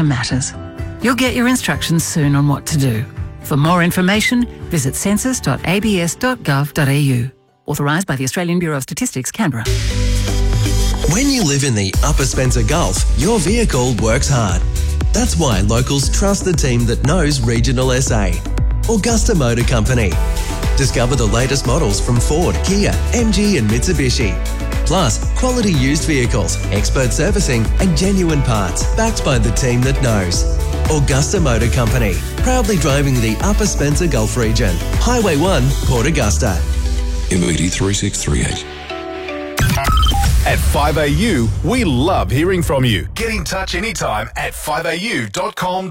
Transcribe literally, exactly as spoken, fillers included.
data matters. You'll get your instructions soon on what to do. For more information, visit census dot a b s dot gov dot a u. Authorised by the Australian Bureau of Statistics, Canberra. When you live in the Upper Spencer Gulf, your vehicle works hard. That's why locals trust the team that knows regional S A. Augusta Motor Company. Discover the latest models from Ford, Kia, M G and Mitsubishi. Plus, quality used vehicles, expert servicing and genuine parts backed by the team that knows. Augusta Motor Company. Proudly driving the Upper Spencer Gulf region. Highway one, Port Augusta. M E D three six three eight. At five A U, we love hearing from you. Get in touch anytime at five a u dot com